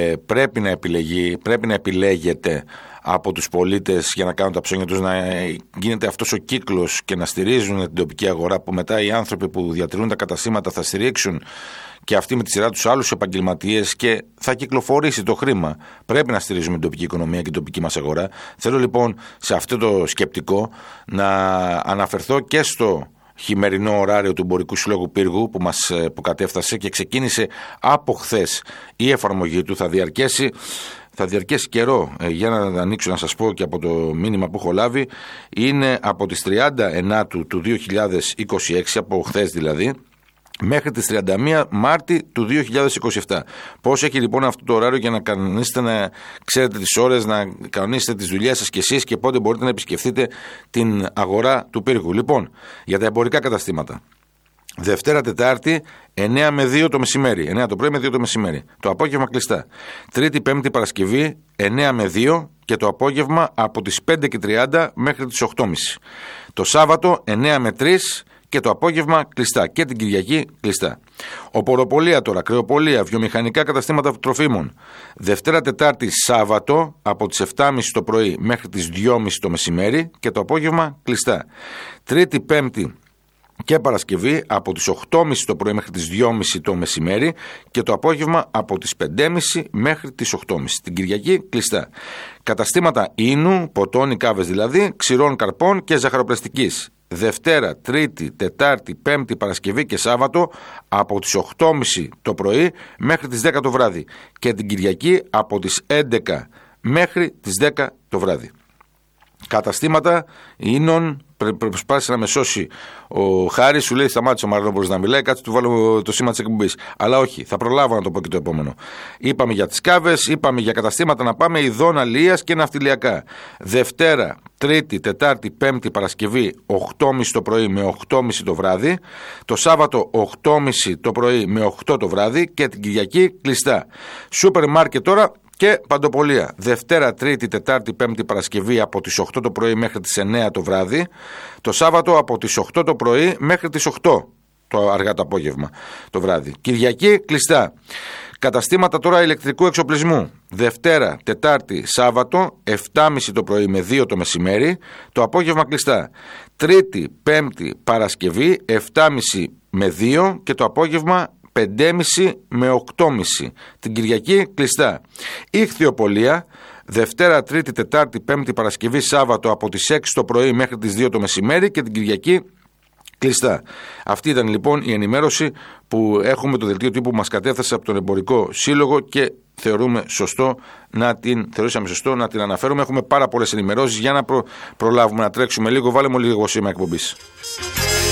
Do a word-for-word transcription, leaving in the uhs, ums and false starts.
ε, πρέπει να επιλεγεί, πρέπει να επιλέγεται από τους πολίτες για να κάνουν τα ψώνια τους, να γίνεται αυτός ο κύκλος και να στηρίζουν την τοπική αγορά, που μετά οι άνθρωποι που διατηρούν τα καταστήματα θα στηρίξουν και αυτοί με τη σειρά τους άλλους επαγγελματίες και θα κυκλοφορήσει το χρήμα. Πρέπει να στηρίζουμε την τοπική οικονομία και την τοπική μας αγορά. Θέλω λοιπόν σε αυτό το σκεπτικό να αναφερθώ και στο χειμερινό ωράριο του Εμπορικού Συλλόγου Πύργου που μας που κατέφτασε και ξεκίνησε από χθες η εφαρμογή του. Θα διαρκέσει, θα διαρκέσει καιρό. Ε, για να ανοίξω να σας πω και από το μήνυμα που έχω λάβει, είναι από τις τριάντα ενάτου του δύο χιλιάδες είκοσι έξι, από χθες δηλαδή, μέχρι τις τριάντα μία Μάρτη του δύο χιλιάδες είκοσι επτά. Πώς έχει λοιπόν αυτό το ωράριο για να κανονίσετε, να ξέρετε τις ώρες, να κανονίσετε τις δουλειές σας κι εσείς και πότε μπορείτε να επισκεφτείτε την αγορά του Πύργου. Λοιπόν, για τα εμπορικά καταστήματα. Δευτέρα, Τετάρτη, εννιά με δύο το μεσημέρι. εννιά το πρωί με δύο το μεσημέρι. Το απόγευμα κλειστά. Τρίτη, Πέμπτη, Παρασκευή, εννιά με δύο και το απόγευμα από τις πέντε και τριάντα μέχρι τις οκτώ και τριάντα. Το Σάββατο, εννιά με τρεις και το απόγευμα κλειστά. Και την Κυριακή κλειστά. Οποροπολία τώρα, κρεοπολία, βιομηχανικά καταστήματα τροφίμων. Δευτέρα, Τετάρτη, Σάββατο από τις επτά και τριάντα το πρωί μέχρι τις δύο και τριάντα το μεσημέρι και το απόγευμα κλειστά. Τρίτη, Πέμπτη και Παρασκευή από τις οκτώ και τριάντα το πρωί μέχρι τις δύο και τριάντα το μεσημέρι και το απόγευμα από τις πέντε και τριάντα μέχρι τις οκτώ και τριάντα. Την Κυριακή κλειστά. Καταστήματα ίνου, ποτών, κάβες δηλαδή, ξηρών καρπών και ζαχαροπλαστικής. Δευτέρα, Τρίτη, Τετάρτη, Πέμπτη, Παρασκευή και Σάββατο από τις οκτώ και τριάντα το πρωί μέχρι τις δέκα το βράδυ και την Κυριακή από τις έντεκα μέχρι τις δέκα το βράδυ. Καταστήματα ίνων, προσπάθησε να με σώσει ο Χάρης, σου λέει σταμάτησε ο Μαρινόπουλος να μιλάει, κάτσε του βάλω το σήμα της εκπομπής. Αλλά όχι, θα προλάβω να το πω και το επόμενο. Είπαμε για τις κάβες, είπαμε για καταστήματα να πάμε ειδών αλίας και ναυτιλιακά. Δευτέρα, Τρίτη, Τετάρτη, Πέμπτη, Παρασκευή, οκτώ και τριάντα το πρωί με οκτώ και τριάντα το βράδυ. Το Σάββατο, οκτώ και τριάντα το πρωί με οκτώ το βράδυ και την Κυριακή κλειστά. Σούπερ μάρκετ τώρα και παντοπολία. Δευτέρα, Τρίτη, Τετάρτη, Πέμπτη, Παρασκευή από τις οκτώ το πρωί μέχρι τις εννιά το βράδυ. Το Σάββατο από τις οκτώ το πρωί μέχρι τις οκτώ το αργά το απόγευμα το βράδυ. Κυριακή κλειστά. Καταστήματα τώρα ηλεκτρικού εξοπλισμού. Δευτέρα, Τετάρτη, Σάββατο, επτά και τριάντα το πρωί με δύο το μεσημέρι, το απόγευμα κλειστά. Τρίτη, Πέμπτη, Παρασκευή, επτά και τριάντα με δύο και το απόγευμα πέντε και τριάντα με οκτώ και τριάντα. Την Κυριακή κλειστά. Ήχθιοπολία. Δευτέρα, Τρίτη, Τετάρτη, Πέμπτη, Παρασκευή, Σάββατο από τις έξι το πρωί μέχρι τις δύο το μεσημέρι και την Κυριακή κλειστά. Αυτή ήταν λοιπόν η ενημέρωση που έχουμε, το δελτίο τύπου που μας κατέφθασε από τον Εμπορικό Σύλλογο και θεωρούμε σωστό να την, θεωρήσαμε σωστό να την αναφέρουμε. Έχουμε πάρα πολλές ενημερώσεις για να προ, προλάβουμε να τρέξουμε λίγο. Βάλε μου λίγο σήμα εκπομπής.